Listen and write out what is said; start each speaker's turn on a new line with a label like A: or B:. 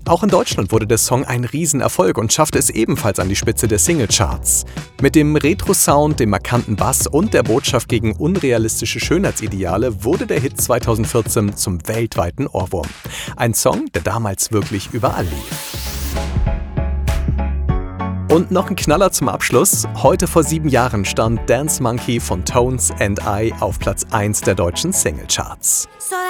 A: Auch in Deutschland wurde der Song ein Riesenerfolg und schaffte es ebenfalls an die Spitze der Singlecharts. Mit dem Retro-Sound, dem markanten Bass und der Botschaft gegen unrealistische Schönheitsideale wurde der Hit 2014 zum weltweiten Ohrwurm. Ein Song, der damals wirklich überall lief. Und noch ein Knaller zum Abschluss. Heute vor 7 Jahren stand Dance Monkey von Tones and I auf Platz 1 der deutschen Singlecharts.